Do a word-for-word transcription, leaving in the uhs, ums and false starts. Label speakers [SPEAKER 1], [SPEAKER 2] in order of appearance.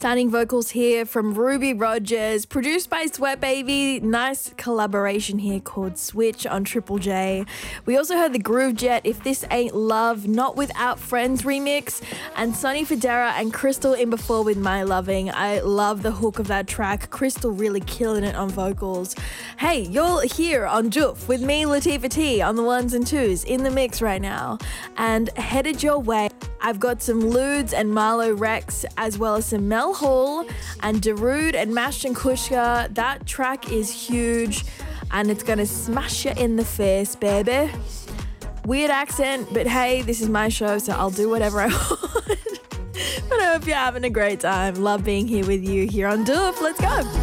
[SPEAKER 1] Stunning vocals here from Ruby Rogers, produced by Sweat Baby. Nice collaboration here called Switch on Triple J. We also heard the Groove Jet, If This Ain't Love, Not Without Friends remix, and Sonny Fodera and Crystal in Before with My Loving. I love the hook of that track. Crystal really killing it on vocals. Hey, you're here on Joof with me, Latifah T, on the ones and twos in the mix right now. And headed your way, I've got some Ludes and Marlo Rex, as well as some Mel Hall and Darude and Mashed and Kushka. That track is huge and it's gonna smash you in the face, baby. Weird accent, but hey, this is my show, so I'll do whatever I want. But I hope you're having a great time. Love being here with you here on Doof. Let's go.